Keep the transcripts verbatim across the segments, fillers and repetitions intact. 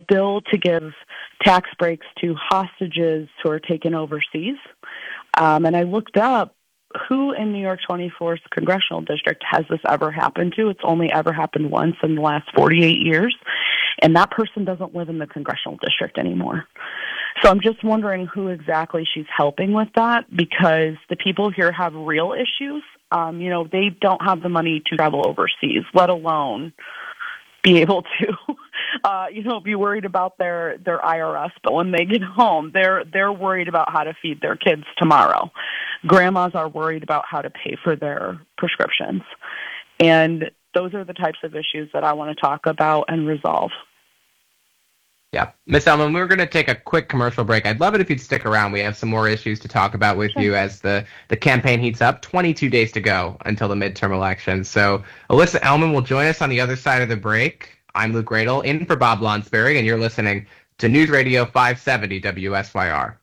bill to give tax breaks to hostages who are taken overseas. Um, and I looked up who in New York twenty-fourth Congressional District has this ever happened to. It's only ever happened once in the last forty-eight years, and that person doesn't live in the Congressional District anymore. So I'm just wondering who exactly she's helping with that, because the people here have real issues. Um, you know, they don't have the money to travel overseas, let alone be able to, uh, you know, be worried about their, their I R S. But when they get home, they're they're worried about how to feed their kids tomorrow. Grandmas are worried about how to pay for their prescriptions. And those are the types of issues that I want to talk about and resolve. Yeah. Miz Elman, we're going to take a quick commercial break. I'd love it if you'd stick around. We have some more issues to talk about with sure. you as the, the campaign heats up. twenty-two days to go until the midterm election. So Alyssa Elman will join us on the other side of the break. I'm Luke Radel, in for Bob Lonsberry, and you're listening to News Radio five seventy W S Y R.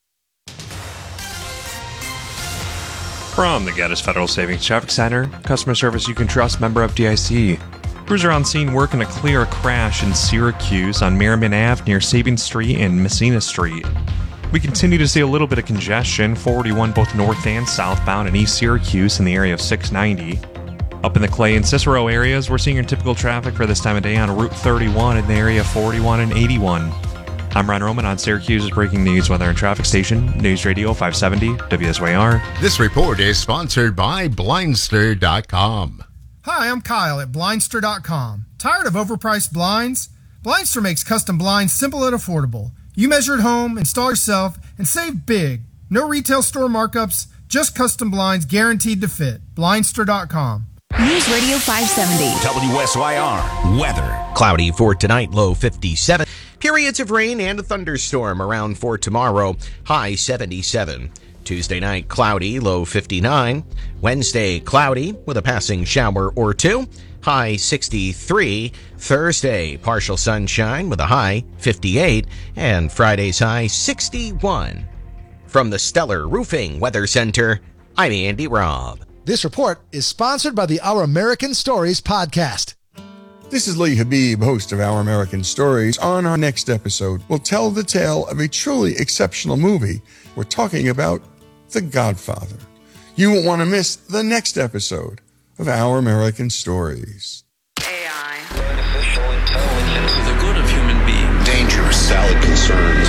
From the Gaddis Federal Savings Traffic Center, customer service you can trust, member F D I C. Crews are on scene working to clear a crash in Syracuse on Merriman Avenue near Sabin Street and Messina Street. We continue to see a little bit of congestion, four eighty-one both north and southbound in East Syracuse in the area of six ninety. Up in the Clay and Cicero areas, we're seeing your typical traffic for this time of day on Route thirty-one in the area of forty-one and eighty-one. I'm Ron Roman on Syracuse's breaking news weather and traffic station, News Radio five seventy W S Y R. This report is sponsored by Blindster dot com. Hi, I'm Kyle at Blindster dot com. Tired of overpriced blinds? Blindster makes custom blinds simple and affordable. You measure at home, install yourself, and save big. No retail store markups, just custom blinds guaranteed to fit. Blindster dot com. News Radio five seventy. W S Y R. Weather. Cloudy for tonight, low fifty-seven. Periods of rain and a thunderstorm around for tomorrow, high seventy-seven. Tuesday night, cloudy, low fifty-nine. Wednesday, cloudy with a passing shower or two, high sixty-three. Thursday, partial sunshine with a high fifty-eight. And Friday's high sixty-one. From the Stellar Roofing Weather Center, I'm Andy Robb. This report is sponsored by the Our American Stories podcast. This is Lee Habib, host of Our American Stories. On our next episode, we'll tell the tale of a truly exceptional movie. We're talking about The Godfather. You won't want to miss the next episode of Our American Stories. A I. Artificial intelligence. For the good of human beings. Dangerous salad concerns.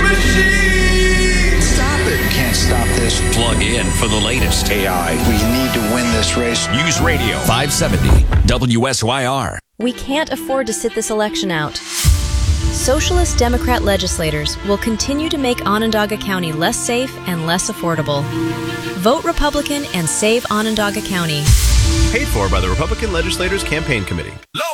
Machine! Stop it. You can't stop this. Plug in for the latest. A I. We need to win this race. News Radio five seventy W S Y R. We can't afford to sit this election out. Socialist Democrat legislators will continue to make Onondaga County less safe and less affordable. Vote Republican and save Onondaga County. Paid for by the Republican Legislators Campaign Committee. Low